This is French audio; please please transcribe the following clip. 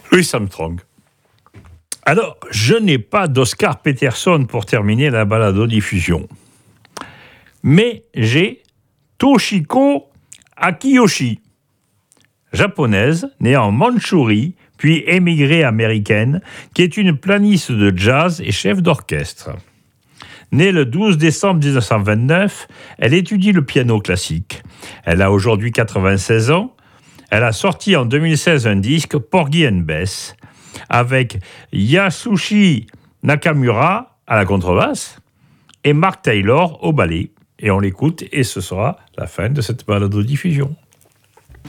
Louis Armstrong. Alors, je n'ai pas d'Oscar Peterson pour terminer la balado-diffusion. Mais j'ai Toshiko Akiyoshi, japonaise, née en Mandchourie, puis émigrée américaine, qui est une pianiste de jazz et chef d'orchestre. Née le 12 décembre 1929, elle étudie le piano classique. Elle a aujourd'hui 96 ans. Elle a sorti en 2016 un disque, Porgy and Bess, avec Yasushi Nakamura à la contrebasse et Mark Taylor au ballet. Et on l'écoute et ce sera la fin de cette balado-diffusion.